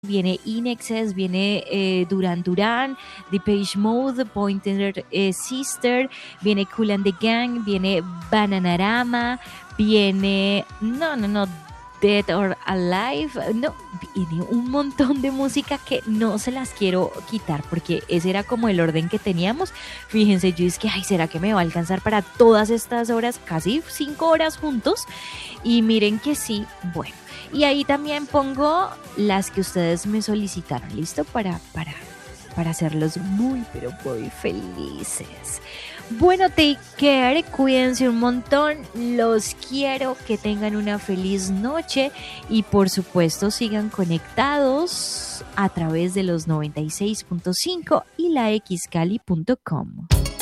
viene Inexes, viene Duran Duran, Depeche Mode, Pointer Sister, viene Kool and the Gang, viene Bananarama, viene... No, Dead or Alive, no, viene un montón de música que no se las quiero quitar porque ese era como el orden que teníamos. Fíjense, yo es que, ay, ¿será que me va a alcanzar para todas estas horas? Casi 5 horas juntos. Y miren que sí, bueno. Y ahí también pongo las que ustedes me solicitaron, ¿listo? Para hacerlos muy, pero muy felices. Bueno, take care, cuídense un montón, los quiero, que tengan una feliz noche y por supuesto sigan conectados a través de los 96.5 y la xcali.com.